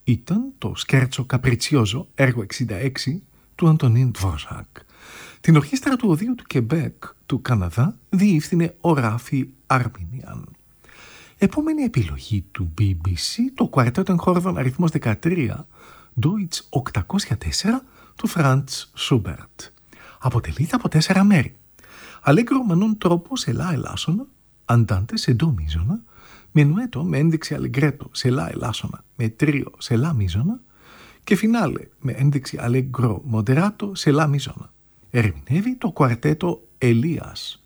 ήταν το Σκέρτσο Καπριτσιόζο, έργο 66, του Αντωνίν Ντβόζακ. Την ορχήστρα του Οδείου του Κεμπέκ του Καναδά διεύθυνε ο Ράφι Αρμίνιαν. Επόμενη επιλογή του BBC, το κουαρτέτο εγχόρδων αριθμός 13, Deutsch 804, του Φραντς Σούμπερτ. Αποτελείται από 4 μέρη. Αλέγκρο μανούν τρόπο σε λα ελάσσονα, αντάντε σε ντο μίζωνα, μενουέτο με ένδειξη αλεγκρέτο σε λα ελάσσονα με τρίο σε λα μίζωνα και φινάλε με ένδειξη αλεγκρό μοντεράτο σε λα μίζωνα. Ερμηνεύει το κουαρτέτο Ελίας.